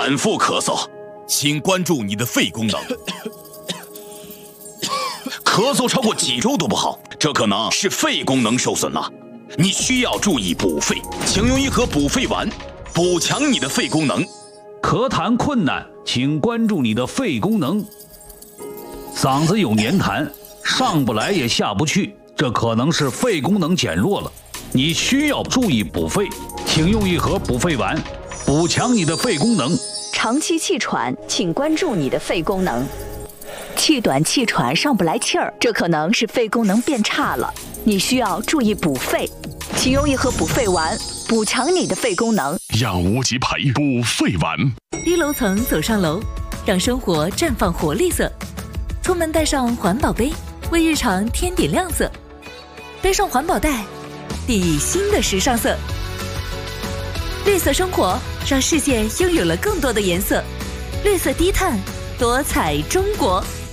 反复咳嗽， 请关注你的肺功能。 咳嗽超过几周都不好，这可能是肺功能受损了。你需要注意补肺，请用一盒补肺丸，补强你的肺功能。 咳痰困难，请关注你的肺功能。嗓子有黏痰，上不来也下不去，这可能是肺功能减弱了。你需要注意补肺，请用一盒补肺丸，补强你的肺功能。 长期气喘，请关注你的肺功能。气短气喘上不来气儿，这可能是肺功能变差了，你需要注意补肺，请用一盒补肺丸，补强你的肺功能。 养无极培补肺丸。 低楼层走上楼，让生活绽放活力色。出门带上环保杯，为日常添点亮色。背上环保袋，定义新的时尚色。绿色生活，让世界拥有了更多的颜色。绿色低碳，多彩中国。